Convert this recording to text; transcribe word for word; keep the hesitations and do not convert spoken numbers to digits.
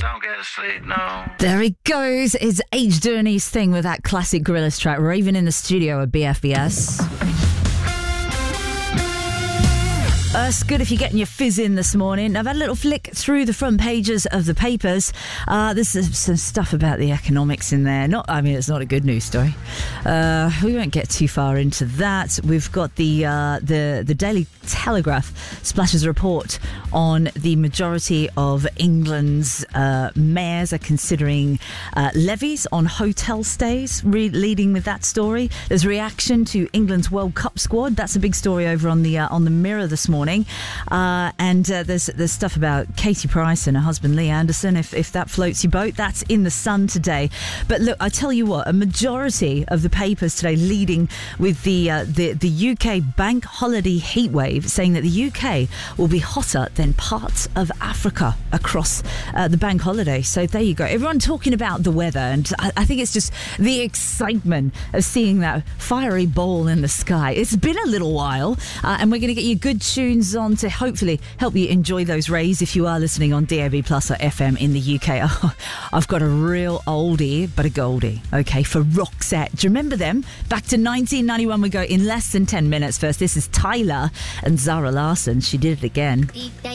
Don't get asleep, no. There he goes. It's H. Journey's thing with that classic Gorillaz track. We're even in the studio at B F B S. Uh, it's good if you're getting your fizz in this morning. I've had a little flick through the front pages of the papers. Uh, there's some stuff about the economics in there. Not, I mean, it's not a good news story. Uh, we won't get too far into that. We've got the uh, the the Daily Telegraph splashes a report on the majority of England's uh, mayors are considering uh, levies on hotel stays. Re- leading with that story, there's a reaction to England's World Cup squad. That's a big story over on the uh, on the Mirror this morning. Uh, and uh, there's there's stuff about Katie Price and her husband Lee Anderson. If if that floats your boat, that's in the Sun today. But look, I tell you what, a majority of the papers today leading with the uh, the the U K bank holiday heatwave, saying that the U K will be hotter than parts of Africa across uh, the bank holiday. So there you go. Everyone talking about the weather, and I, I think it's just the excitement of seeing that fiery ball in the sky. It's been a little while, uh, and we're going to get you good tunes on to hopefully help you enjoy those rays if you are listening on D A B Plus or F M in the U K. Oh, I've got a real oldie, but a goldie, okay, for Roxette. Do you remember them? Back to nineteen ninety-one we go in less than ten minutes. First, this is Tyler and Zara Larsson. She did it again. Deep down